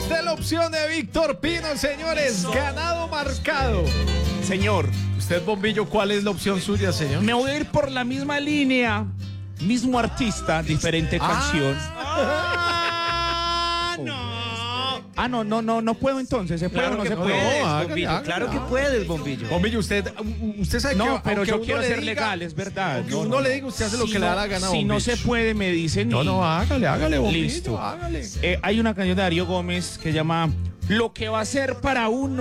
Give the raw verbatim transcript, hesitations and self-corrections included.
usted la opción de Víctor Pino, señores. Ganado marcado. Señor, Usted, Bombillo, ¿cuál es la opción suya, señor? me voy a ir por la misma línea, mismo artista, diferente canción. ¡Ah, no! Ah, no, no, no, no puedo entonces, ¿se puede o no se no, puede? no, hágale, Bombillo, hágale, claro que hágale. puedes, Bombillo. Bombillo, usted, usted sabe que No, pero aunque yo uno quiero le ser diga- legal, es verdad. Aunque No, uno no, le no. diga, usted hace lo Si que le no- da la gana, Si no Bombillo. se puede, me dicen. No, y- no, hágale, hágale, Bombillo. Listo. Hágale. Eh, hay una canción de Darío Gómez que llama Lo que va a ser para uno.